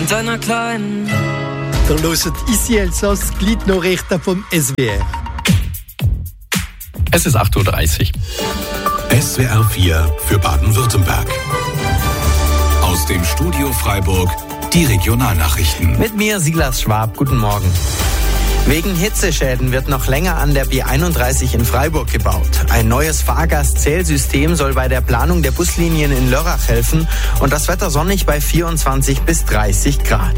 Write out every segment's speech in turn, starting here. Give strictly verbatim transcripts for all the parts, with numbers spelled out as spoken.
In deiner kleinen. Der hört ici Elsass, Gliednachrichten vom S W R. Es ist acht Uhr dreißig. S W R vier für Baden-Württemberg. Aus dem Studio Freiburg die Regionalnachrichten. Mit mir Silas Schwab, guten Morgen. Wegen Hitzeschäden wird noch länger an der B einunddreißig in Freiburg gebaut. Ein neues Fahrgastzählsystem soll bei der Planung der Buslinien in Lörrach helfen und das Wetter sonnig bei vierundzwanzig bis dreißig Grad.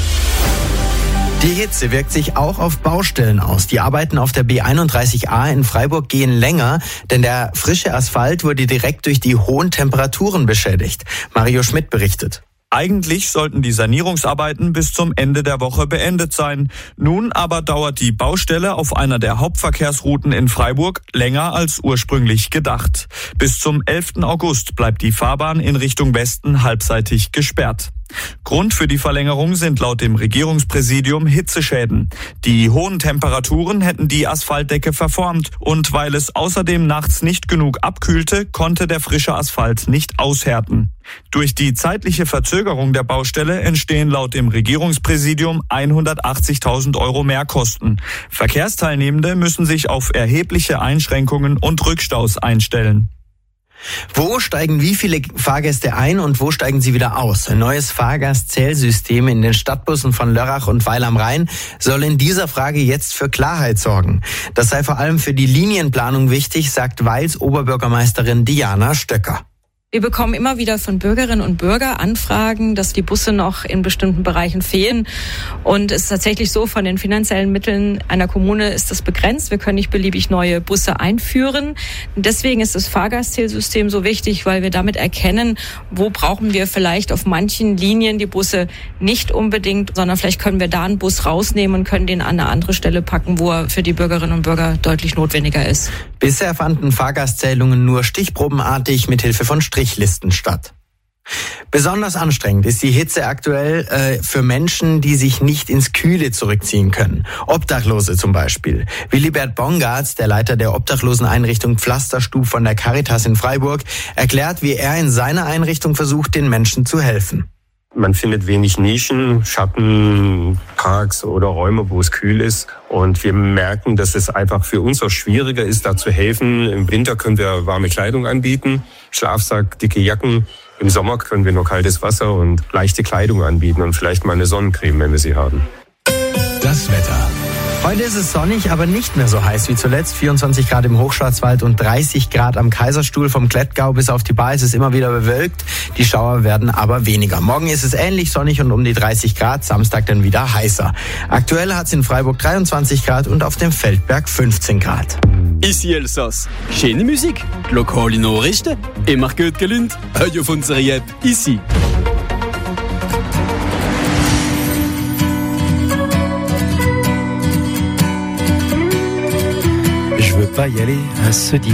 Die Hitze wirkt sich auch auf Baustellen aus. Die Arbeiten auf der B einunddreißig A in Freiburg gehen länger, denn der frische Asphalt wurde direkt durch die hohen Temperaturen beschädigt. Mario Schmidt berichtet. Eigentlich sollten die Sanierungsarbeiten bis zum Ende der Woche beendet sein. Nun aber dauert die Baustelle auf einer der Hauptverkehrsrouten in Freiburg länger als ursprünglich gedacht. Bis zum elften August bleibt die Fahrbahn in Richtung Westen halbseitig gesperrt. Grund für die Verlängerung sind laut dem Regierungspräsidium Hitzeschäden. Die hohen Temperaturen hätten die Asphaltdecke verformt und weil es außerdem nachts nicht genug abkühlte, konnte der frische Asphalt nicht aushärten. Durch die zeitliche Verzögerung der Baustelle entstehen laut dem Regierungspräsidium hundertachtzigtausend Euro Mehrkosten. Verkehrsteilnehmende müssen sich auf erhebliche Einschränkungen und Rückstaus einstellen. Wo steigen wie viele Fahrgäste ein und wo steigen sie wieder aus? Ein neues Fahrgastzählsystem in den Stadtbussen von Lörrach und Weil am Rhein soll in dieser Frage jetzt für Klarheit sorgen. Das sei vor allem für die Linienplanung wichtig, sagt Weils Oberbürgermeisterin Diana Stöcker. Wir bekommen immer wieder von Bürgerinnen und Bürgern Anfragen, dass die Busse noch in bestimmten Bereichen fehlen. Und es ist tatsächlich so, von den finanziellen Mitteln einer Kommune ist das begrenzt. Wir können nicht beliebig neue Busse einführen. Und deswegen ist das Fahrgastzählsystem so wichtig, weil wir damit erkennen, wo brauchen wir vielleicht auf manchen Linien die Busse nicht unbedingt, sondern vielleicht können wir da einen Bus rausnehmen und können den an eine andere Stelle packen, wo er für die Bürgerinnen und Bürger deutlich notwendiger ist. Bisher fanden Fahrgastzählungen nur stichprobenartig mit Hilfe von Strichlisten statt. Besonders anstrengend ist die Hitze aktuell äh, für Menschen, die sich nicht ins Kühle zurückziehen können. Obdachlose zum Beispiel. Willibert Bongartz, der Leiter der Obdachloseneinrichtung Pflasterstub von der Caritas in Freiburg, erklärt, wie er in seiner Einrichtung versucht, den Menschen zu helfen. Man findet wenig Nischen, Schatten, Parks oder Räume, wo es kühl ist. Und wir merken, dass es einfach für uns auch schwieriger ist, da zu helfen. Im Winter können wir warme Kleidung anbieten, Schlafsack, dicke Jacken. Im Sommer können wir nur kaltes Wasser und leichte Kleidung anbieten und vielleicht mal eine Sonnencreme, wenn wir sie haben. Das Wetter. Heute ist es sonnig, aber nicht mehr so heiß wie zuletzt. vierundzwanzig Grad im Hochschwarzwald und dreißig Grad am Kaiserstuhl. Vom Klettgau bis auf die Bar ist es immer wieder bewölkt. Die Schauer werden aber weniger. Morgen ist es ähnlich sonnig und um die dreißig Grad. Samstag dann wieder heißer. Aktuell hat es in Freiburg dreiundzwanzig Grad und auf dem Feldberg fünfzehn Grad. Ici Elsass. Schöne Musik, lokale Nachrichten, immer gut gelünnt. Heute auf unserer App Ici. Je veux pas y aller à ce dîner.